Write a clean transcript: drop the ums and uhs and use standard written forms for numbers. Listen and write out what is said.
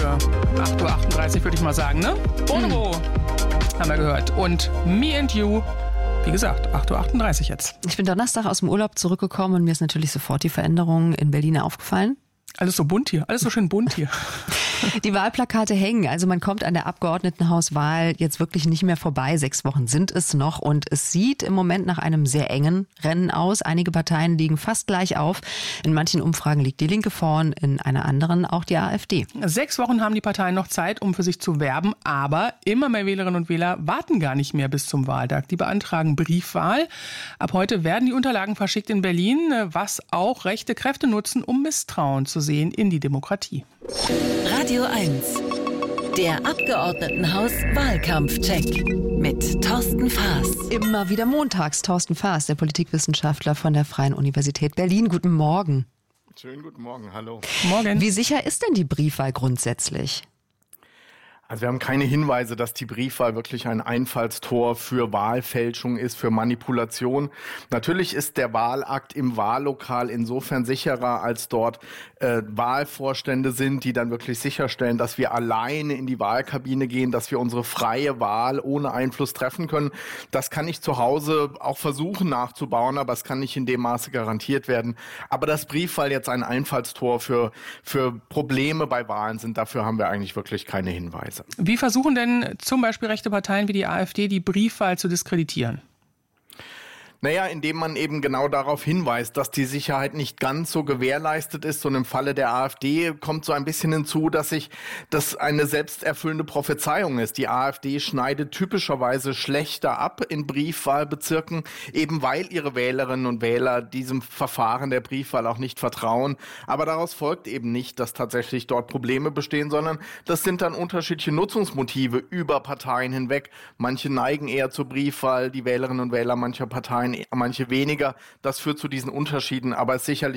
8:38 Uhr würde ich mal sagen, ne? Bonobo haben wir gehört. Und Me and You, wie gesagt, 8:38 Uhr jetzt. Ich bin Donnerstag aus dem Urlaub zurückgekommen und mir ist natürlich sofort die Veränderung in Berlin aufgefallen. Alles so bunt hier, alles so schön bunt hier. Die Wahlplakate hängen, also man kommt an der Abgeordnetenhauswahl jetzt wirklich nicht mehr vorbei. 6 Wochen sind es noch und es sieht im Moment nach einem sehr engen Rennen aus. Einige Parteien liegen fast gleich auf. In manchen Umfragen liegt die Linke vorn, in einer anderen auch die AfD. 6 Wochen haben die Parteien noch Zeit, um für sich zu werben, aber immer mehr Wählerinnen und Wähler warten gar nicht mehr bis zum Wahltag. Die beantragen Briefwahl. Ab heute werden die Unterlagen verschickt in Berlin, was auch rechte Kräfte nutzen, um Misstrauen zu sehen in die Demokratie. Radio 1, der Abgeordnetenhaus-Wahlkampfcheck mit Thorsten Faas. Immer wieder montags Thorsten Faas, der Politikwissenschaftler von der Freien Universität Berlin. Guten Morgen. Schönen guten Morgen, hallo. Morgen. Wie sicher ist denn die Briefwahl grundsätzlich? Also wir haben keine Hinweise, dass die Briefwahl wirklich ein Einfallstor für Wahlfälschung ist, für Manipulation. Natürlich ist der Wahlakt im Wahllokal insofern sicherer, als dort Wahlvorstände sind, die dann wirklich sicherstellen, dass wir alleine in die Wahlkabine gehen, dass wir unsere freie Wahl ohne Einfluss treffen können. Das kann ich zu Hause auch versuchen nachzubauen, aber es kann nicht in dem Maße garantiert werden. Aber dass Briefwahl jetzt ein Einfallstor für Probleme bei Wahlen sind, dafür haben wir eigentlich wirklich keine Hinweise. Wie versuchen denn zum Beispiel rechte Parteien wie die AfD die Briefwahl zu diskreditieren? Naja, indem man eben genau darauf hinweist, dass die Sicherheit nicht ganz so gewährleistet ist. Und im Falle der AfD kommt so ein bisschen hinzu, dass das eine selbsterfüllende Prophezeiung ist. Die AfD schneidet typischerweise schlechter ab in Briefwahlbezirken, eben weil ihre Wählerinnen und Wähler diesem Verfahren der Briefwahl auch nicht vertrauen. Aber daraus folgt eben nicht, dass tatsächlich dort Probleme bestehen, sondern das sind dann unterschiedliche Nutzungsmotive über Parteien hinweg. Manche neigen eher zur Briefwahl, die Wählerinnen und Wähler mancher Parteien, manche weniger. Das führt zu diesen Unterschieden, aber es ist sicherlich